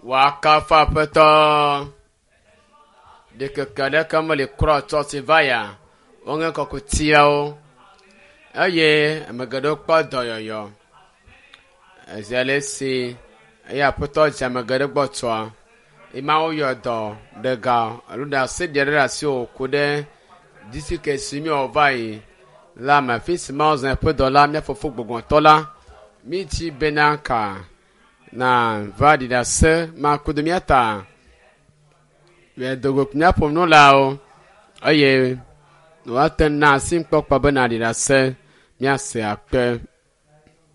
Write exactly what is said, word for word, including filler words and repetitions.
Wakafa peto. De que kada comme les croix tortivaya. Onge kokutiao. Aye, amagado pa doyoyo. Ezelesi. Aya peto jamagado botwa. Ima oyo do. Dega. Aluda se derasio kude. D'ici que simi ovai. Là, ma fils mange un peu de la mia fofo gbogbon miti benaka na vadi da se ma kudumiata we dogo knya pomno lao aye no aten na sim pok pa benadi da se mia se akpe